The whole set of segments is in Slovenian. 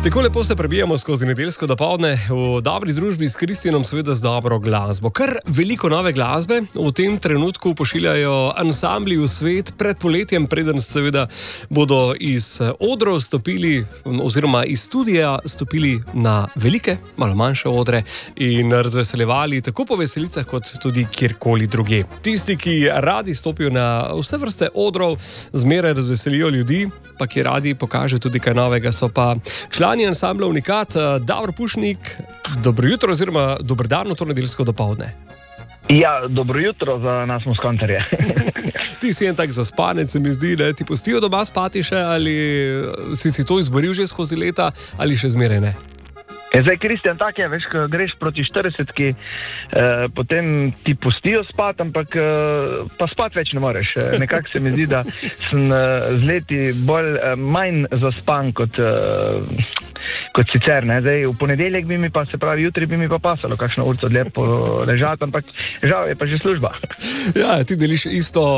Tako lepo se prebijamo skozi nedeljsko dopoldne v dobri družbi s Kristjanom, seveda z dobro glasbo. Kar veliko nove glasbe v tem trenutku pošiljajo ansambli v svet pred poletjem, preden seveda bodo iz odrov stopili oziroma iz studija stopili na velike, malo manjše odre in razveseljevali tako po veselicah kot tudi kjerkoli druge. Tisti, ki radi stopijo na vse vrste odrov, zmeraj razveselijo ljudi, pa ki radi pokažejo tudi kaj novega, so pa člani ansambla Unikat. Davor Pušnik, dobro jutro oziroma dober dan v to nedeljsko dopoldne. Ja, dobro jutro za nas muskantarje. Ti si en tak zaspanec, se mi zdi, da ti pustijo doma spati še, ali si to izboril že skozi leta, ali še zmeraj ne? Zdaj, Kristjan, tako je, veš, ko greš proti 40-ki, potem ti pustijo spati, ampak pa spati več ne moreš. Nekako se mi zdi, da sem z leti manj zaspan kot sicer. Ne? Zdaj, v ponedeljek bi mi pa, se pravi, jutri bi mi pa pasalo kakšno urco dlje poležati, ampak žal je pa že služba. Ja, ti deliš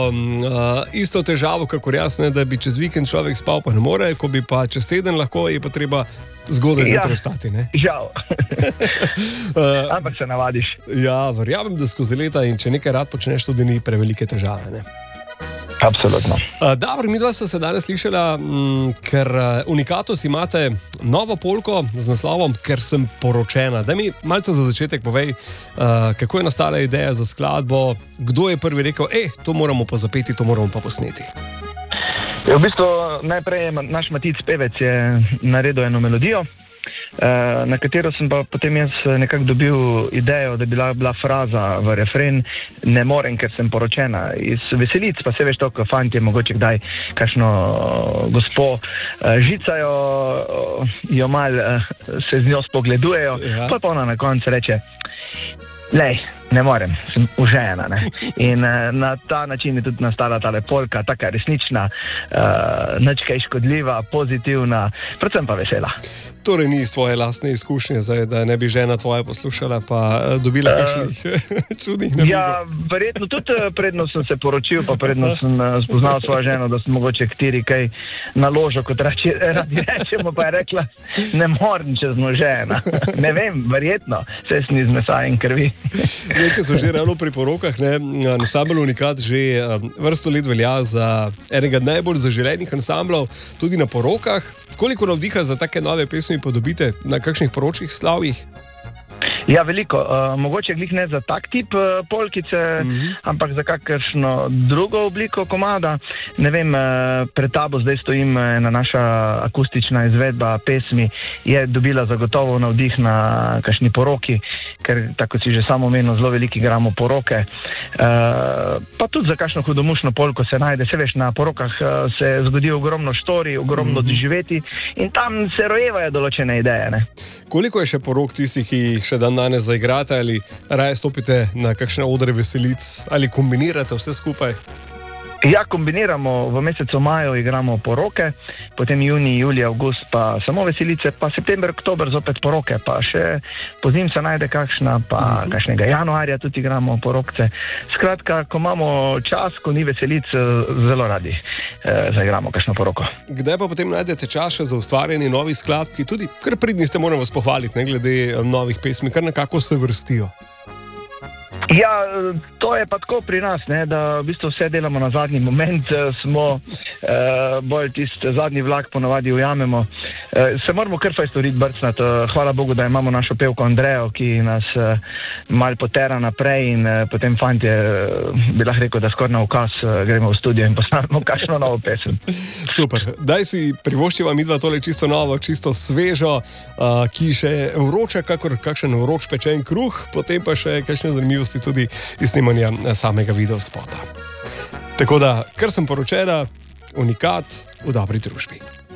isto težavo, kakor jaz, ne, da bi čez vikend človek spal, pa ne more, ko bi pa čez teden lahko, je pa treba zgodaj zjutraj vstati, ne? Žal. Ampak se navadiš. Ja, verjamem, da skozi leta in če nekaj rad počneš, tudi ni prevelike težave, ne? Absolutno. Dobro, midva sta se danes slišala, ker Unikatus imate novo polko z naslovom Ker sem poročena. Daj mi malce za začetek povej, kako je nastala ideja za skladbo, kdo je prvi rekel, to moramo pa zapeti, to moramo pa posneti. V bistvu najprej naš Matic pevec je naredil eno melodijo, na katero sem pa potem jaz nekako dobil idejo, da bi bila fraza v refren ne morem, ker sem poročena. Iz veselic pa se veš to, ko fantje mogoče kdaj kakšno gospo žicajo, jo mal se z njo spogledujejo, pa ona na koncu reče, lej, ne morem, sem užejena. Ne? In na ta način je tudi nastala tale polka, taka resnična, nič kaj škodljiva, pozitivna, predvsem pa vesela. Torej ni iz tvoje lastne izkušnje, zdaj, da ne bi žena tvoja poslušala pa dobila kakšnih čudnih namigov? Ja, verjetno tudi predno sem se poročil, pa predno sem spoznal svojo ženo, da sem mogoče ktiri kaj naložil, kot radi rečemo, pa je rekla, ne morem, če sem užejena. Ne vem, verjetno, se ni z mesa in krvi. Če so že ravno pri porokah, ansambel Unikat že vrsto let velja za enega najbolj zaželenih ansamblov, tudi na porokah. Koliko navdiha za take nove pesmi podobite na kakšnih poročnih slavjih? Ja, veliko. Mogoče glih ne za tak tip polkice, ampak za kakšno drugo obliko komada. Ne vem, pred tabo zdaj stojim, ena naša akustična izvedba pesmi je dobila zagotovo navdih na kakšni poroki, ker tako si že samo omenil, zelo veliki igramo poroke. Pa tudi za kakšno hudomušno polko se najde. Se veš, na porokah se zgodi ogromno štori, ogromno doživeti in tam se rojevajo določene ideje. Ne? Koliko je še porok tistih, ki jih še danes zaigrate, ali raje stopite na kakšne odre veselic, ali kombinirate vse skupaj? Ja, kombiniramo. V mesecu maju igramo poroke, potem junij, julij, avgust pa samo veselice, pa september, oktober zopet poroke, pa še pozim se najde kakšna, pa kakšnega januarja tudi igramo porokce. Skratka, ko imamo čas, ko ni veselic, zelo radi zaigramo kakšno poroko. Kdaj pa potem najdete čas še za ustvarjanje novih skladb, ki tudi kar pridni ste, moram vas pohvaliti, ne, glede novih pesmi, kar nekako se vrstijo? Ja, to je pa tako pri nas, ne, da v bistvu vse delamo na zadnji moment, smo bolj tisti zadnji vlak ponavadi ujamemo. Se moramo kar fajn storiti brcnati. Hvala Bogu, da imamo našo pevko Andrejo, ki nas mal potera naprej in potem fantje, bi lahko rekel, da skoraj na ukaz gremo v studio in posnamemo kakšno novo pesem. Super. Daj si privoščiva midva tole čisto novo, čisto svežo, ki še vroča, kakor kakšen vroč pečen kruh, potem pa še kakšne zanimivosti tudi iz snemanja samega videospota. Tako da, ker sem poročena, Unikat v dobri družbi.